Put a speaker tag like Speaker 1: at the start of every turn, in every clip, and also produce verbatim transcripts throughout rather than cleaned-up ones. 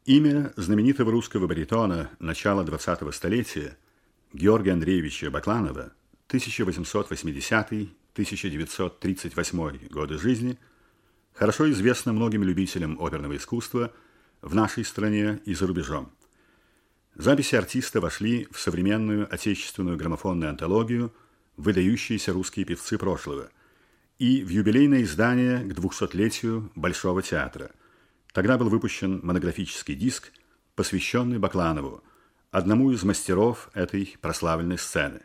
Speaker 1: Имя знаменитого русского баритона начала двадцатого столетия Георгия Андреевича Бакланова тысяча восемьсот восьмидесятый — тысяча девятьсот тридцать восьмой годы жизни хорошо известно многим любителям оперного искусства в нашей стране и за рубежом. Записи артиста вошли в современную отечественную граммофонную антологию «Выдающиеся русские певцы прошлого» и в юбилейное издание к двухсотлетию Большого театра. Тогда был выпущен монографический диск, посвященный Бакланову, одному из мастеров этой прославленной сцены.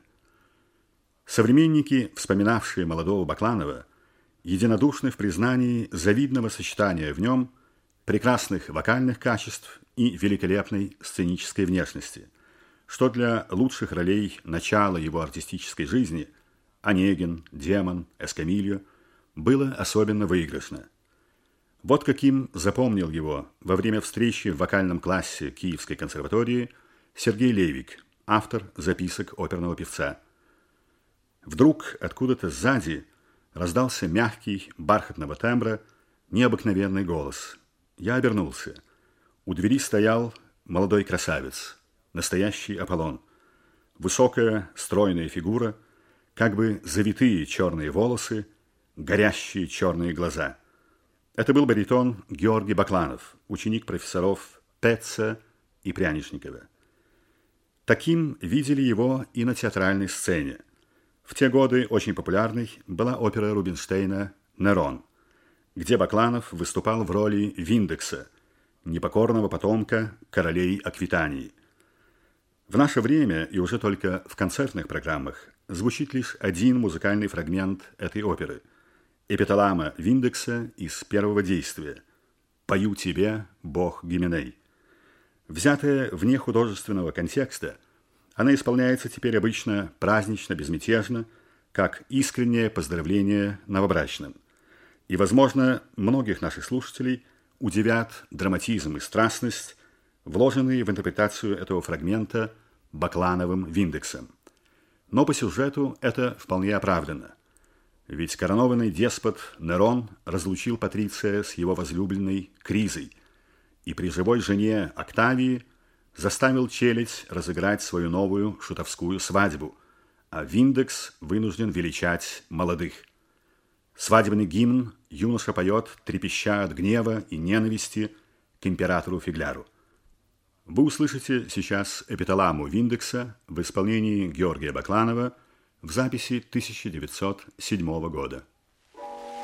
Speaker 1: Современники, вспоминавшие молодого Бакланова, единодушны в признании завидного сочетания в нем прекрасных вокальных качеств и великолепной сценической внешности, что для лучших ролей начала его артистической жизни Онегин, Демон, Эскамильо было особенно выигрышно. Вот каким запомнил его во время встречи в вокальном классе Киевской консерватории Сергей Лейвик, автор записок оперного певца. Вдруг откуда-то сзади раздался мягкий, бархатного тембра, необыкновенный голос. Я обернулся. У двери стоял молодой красавец, настоящий Аполлон. Высокая, стройная фигура, как бы завитые черные волосы, горящие черные глаза. Это был баритон Георгий Бакланов, ученик профессоров Петца и Прянишникова. Таким видели его и на театральной сцене. В те годы очень популярной была опера Рубинштейна «Нерон», где Бакланов выступал в роли Виндекса, непокорного потомка королей Аквитании. В наше время и уже только в концертных программах звучит лишь один музыкальный фрагмент этой оперы – эпиталама Виндекса из первого действия «Пою тебе, бог Гименей». Взятая вне художественного контекста, она исполняется теперь обычно празднично-безмятежно, как искреннее поздравление новобрачным. И, возможно, многих наших слушателей удивят драматизм и страстность, вложенные в интерпретацию этого фрагмента Баклановым Виндексом. Но по сюжету это вполне оправдано. Ведь коронованный деспот Нерон разлучил Патриция с его возлюбленной Кризой и при живой жене Октавии заставил челядь разыграть свою новую шутовскую свадьбу, а Виндекс вынужден величать молодых. Свадебный гимн юноша поет, трепеща от гнева и ненависти к императору-фигляру. Вы услышите сейчас эпиталаму Виндекса в исполнении Георгия Бакланова в записи тысяча девятьсот седьмого года.